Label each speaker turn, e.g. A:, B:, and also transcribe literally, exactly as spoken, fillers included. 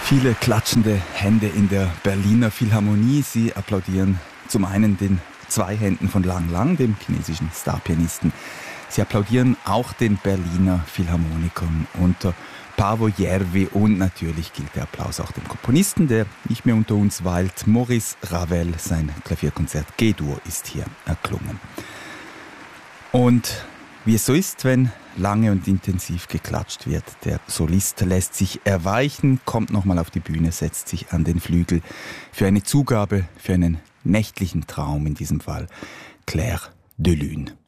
A: Viele klatschende Hände in der Berliner Philharmonie. Sie applaudieren zum einen den zwei Händen von Lang Lang, dem chinesischen Starpianisten. Sie applaudieren auch den Berliner Philharmonikern unter Paavo Järvi, und natürlich gilt der Applaus auch dem Komponisten, der nicht mehr unter uns weilt. Maurice Ravel, sein Klavierkonzert G-Dur ist hier erklungen. Und wie es so ist, wenn lange und intensiv geklatscht wird, der Solist lässt sich erweichen, kommt nochmal auf die Bühne, setzt sich an den Flügel für eine Zugabe, für einen nächtlichen Traum, in diesem Fall Clair de Lune.